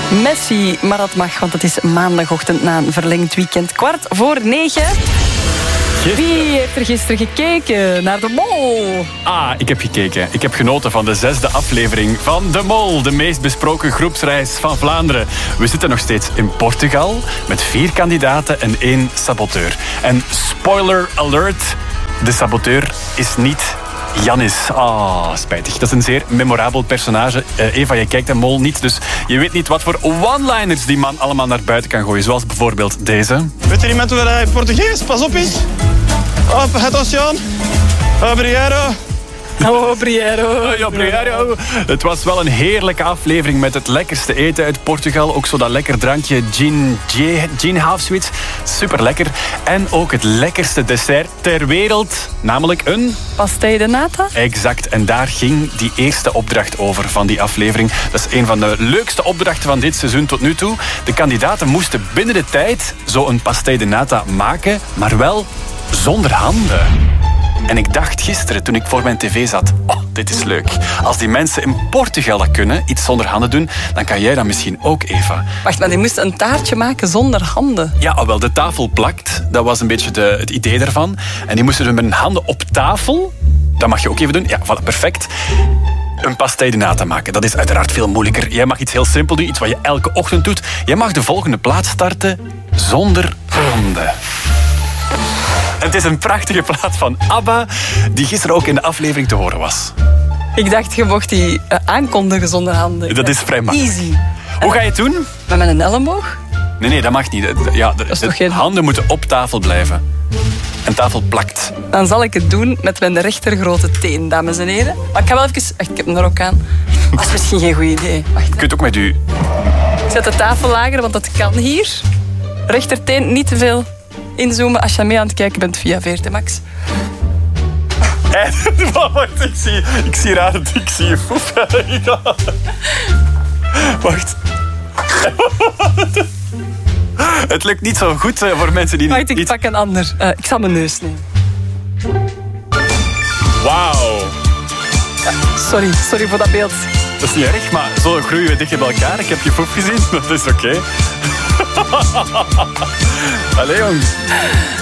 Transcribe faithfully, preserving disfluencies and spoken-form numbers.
Messi, maar dat mag, want het is maandagochtend na een verlengd weekend. Kwart voor negen. Wie heeft er gisteren gekeken naar De Mol? Ah, ik heb gekeken. Ik heb genoten van de zesde aflevering van De Mol. De meest besproken groepsreis van Vlaanderen. We zitten nog steeds in Portugal met vier kandidaten en één saboteur. En spoiler alert, de saboteur is niet Jannis. Ah, spijtig. Dat is een zeer memorabel personage. Uh, Eva, jij kijkt De Mol niet, dus je weet niet wat voor one-liners die man allemaal naar buiten kan gooien. Zoals bijvoorbeeld deze. Weet er iemand hoe hij in Portugees pas op is? Op, attention. Obrigado. Oh, Briero. Ja, Briero. Het was wel een heerlijke aflevering met het lekkerste eten uit Portugal. Ook zo dat lekker drankje gin, gin half zoiets. Super lekker. En ook het lekkerste dessert ter wereld. Namelijk een... Pastel de nata? Exact. En daar ging die eerste opdracht over van die aflevering. Dat is een van de leukste opdrachten van dit seizoen tot nu toe. De kandidaten moesten binnen de tijd zo een pastel de nata maken, maar wel zonder handen. En ik dacht gisteren, toen ik voor mijn tv zat, oh, dit is leuk. Als die mensen in Portugal dat kunnen, iets zonder handen doen, dan kan jij dat misschien ook, Eva. Wacht, maar die moest een taartje maken zonder handen. Ja, wel, de tafel plakt. Dat was een beetje de, het idee daarvan. En die moesten dus met hun handen op tafel, dat mag je ook even doen, ja, voilà, perfect, een pastel de nata maken. Dat is uiteraard veel moeilijker. Jij mag iets heel simpel doen, iets wat je elke ochtend doet. Jij mag de volgende plaat starten zonder handen. Het is een prachtige plaat van ABBA, die gisteren ook in de aflevering te horen was. Ik dacht, je mocht die uh, aankondigen zonder handen. Dat is vrij makkelijk. Easy. Hoe ga je het doen? Maar met een elleboog? Nee, nee, dat mag niet. Ja, de, is de toch geen... handen moeten op tafel blijven. En tafel plakt. Dan zal ik het doen met mijn rechter grote teen, dames en heren. Maar ik ga wel even... Ik heb hem er ook aan. Dat is misschien geen goed idee. Wacht. Je kunt ook met u... Ik zet de tafel lager, want dat kan hier. Rechterteen, niet te veel inzoomen als je mee aan het kijken bent via V R T Max. En, wacht, ik zie, ik zie raar, ik zie je foef. Wacht. Het lukt niet zo goed voor mensen die Wacht, ik niet... pak een ander. Uh, ik zal mijn neus nemen. Wauw. Ja, sorry, sorry voor dat beeld. Dat is niet erg, maar zo groeien we dicht bij elkaar. Ik heb je foef gezien, dat is oké. Okay. Allee, jong.